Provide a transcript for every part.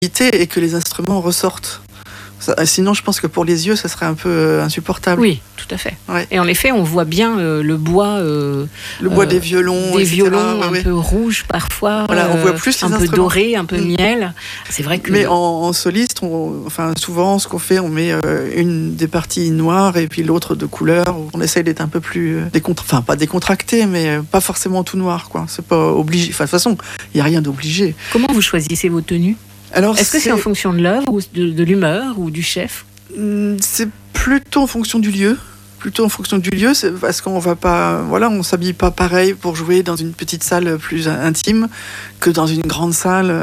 et que les instruments ressortent. Sinon, je pense que pour les yeux, ça serait un peu insupportable. Oui, tout à fait. Ouais. Et en effet, on voit bien le bois des violons, des etc. violons un peu rouges parfois, voilà, on voit plus un peu doré, un peu miel. C'est vrai que. Mais en soliste, souvent, ce qu'on fait, on met une des parties noires et puis l'autre de couleur. On essaye d'être un peu plus pas décontracté, mais pas forcément tout noir, quoi. C'est pas obligé. Enfin, de toute façon, il y a rien d'obligé. Comment vous choisissez vos tenues ? Alors, est-ce que c'est en fonction de l'œuvre ou de l'humeur ou du chef ? C'est plutôt en fonction du lieu. C'est parce qu'on va pas, on s'habille pas pareil pour jouer dans une petite salle plus intime que dans une grande salle,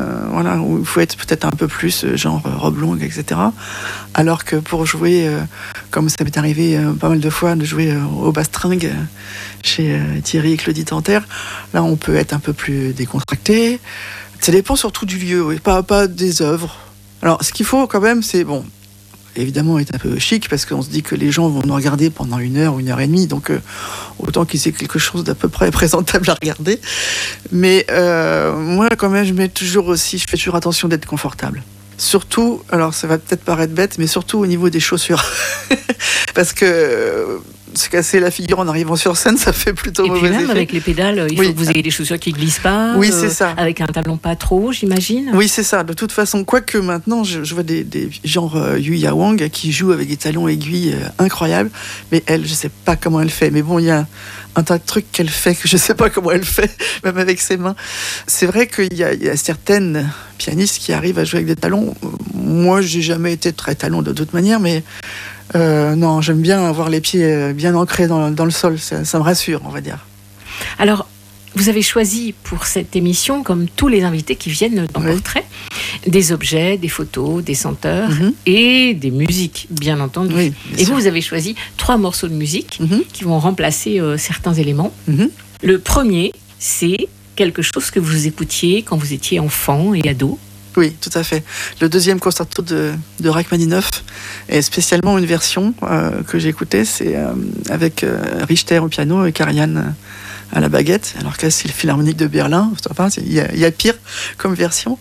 où il faut être peut-être un peu plus genre robe longue, etc. Alors que pour jouer, comme ça m'est arrivé pas mal de fois de jouer au Bastringue chez Thierry et Claudie Tanter, là on peut être un peu plus décontracté. Ça dépend surtout du lieu, oui, pas des œuvres. Alors, ce qu'il faut quand même, c'est, évidemment, être un peu chic, parce qu'on se dit que les gens vont nous regarder pendant 1 heure ou 1h30, donc autant qu'ils aient quelque chose d'à peu près présentable à regarder. Mais moi, quand même, je fais toujours attention d'être confortable. Surtout, alors ça va peut-être paraître bête, mais surtout au niveau des chaussures. Parce que se casser la figure en arrivant sur scène, ça fait plutôt mauvais effet. Et puis même avec les pédales, il faut que vous ayez des chaussures qui glissent pas. Oui, c'est ça. Avec un talon pas trop, j'imagine. Oui, c'est ça. De toute façon, quoique maintenant, je vois des genre Yuya Wang qui joue avec des talons aiguilles incroyables. Mais elle, je sais pas comment elle fait. Mais bon, il y a un tas de trucs qu'elle fait que je sais pas comment elle fait, même avec ses mains. C'est vrai qu'il y a certaines pianistes qui arrivent à jouer avec des talons. Moi, j'ai jamais été très talon de toute manière, mais non, j'aime bien avoir les pieds bien ancrés dans le sol. Ça me rassure, on va dire. Alors, vous avez choisi pour cette émission, comme tous les invités qui viennent dans Portrait, des objets, des photos, des senteurs et des musiques, bien entendu. Oui, bien sûr. Vous avez choisi 3 morceaux de musique qui vont remplacer certains éléments. Le premier, c'est quelque chose que vous écoutiez quand vous étiez enfant et ado. Oui, tout à fait. Le deuxième concerto de Rachmaninoff, et spécialement une version que j'ai écoutée, c'est avec Richter au piano et Karajan à la baguette, alors que c'est le Philharmonique de Berlin. Enfin, il y a pire comme version.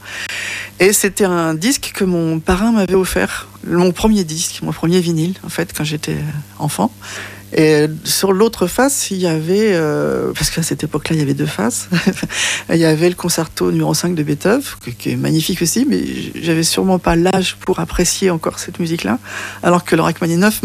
Et c'était un disque que mon parrain m'avait offert, mon premier vinyle, en fait, quand j'étais enfant. Et sur l'autre face, il y avait, parce qu'à cette époque-là, il y avait 2 faces, il y avait le concerto numéro 5 de Beethoven, qui est magnifique aussi, mais j'avais sûrement pas l'âge pour apprécier encore cette musique-là, alors que le Rachmaninoff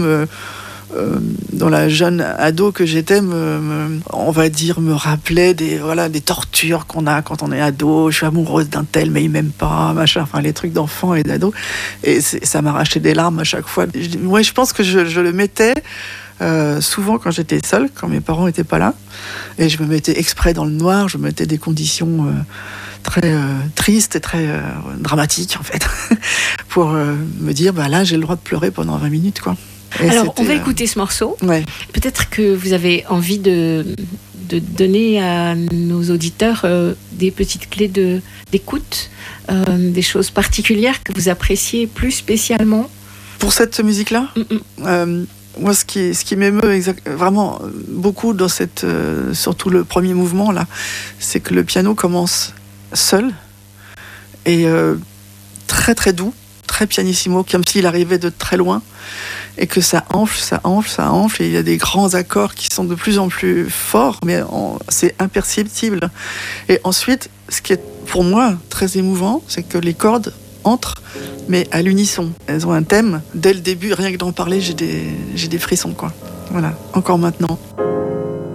dans la jeune ado que j'étais, on va dire, me rappelait des tortures qu'on a quand on est ado. Je suis amoureuse d'un tel, mais il m'aime pas, machin. Enfin, les trucs d'enfants et d'ados. Et ça m'arrachait des larmes à chaque fois. Moi, je pense que je le mettais souvent quand j'étais seule, quand mes parents n'étaient pas là. Et je me mettais exprès dans le noir. Je mettais des conditions très tristes et très dramatiques, en fait, pour me dire, là, j'ai le droit de pleurer pendant 20 minutes, quoi. Et alors, on va écouter ce morceau. Ouais. Peut-être que vous avez envie de donner à nos auditeurs des petites clés d'écoute, des choses particulières que vous appréciez plus spécialement. Pour cette musique-là, moi, ce qui m'émeut vraiment beaucoup dans surtout le premier mouvement là, c'est que le piano commence seul et très très doux, très pianissimo, comme s'il arrivait de très loin. Et que ça enfle, et il y a des grands accords qui sont de plus en plus forts, mais c'est imperceptible. Et ensuite, ce qui est pour moi très émouvant, c'est que les cordes entrent, mais à l'unisson. Elles ont un thème. Dès le début, rien que d'en parler, j'ai des frissons, quoi. Voilà, encore maintenant.